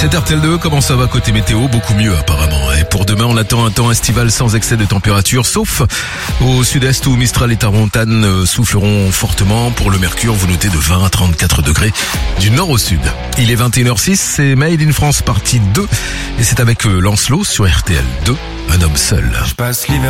C'est RTL2, comment ça va côté météo? Beaucoup mieux apparemment. Et pour demain, on attend un temps estival sans excès de température, sauf au sud-est où Mistral et Tramontane souffleront fortement. Pour le mercure, vous notez de 20 à 34 degrés du nord au sud. Il est 21h06, c'est Made in France partie 2. Et c'est avec Lancelot sur RTL2, un homme seul. Je passe l'hiver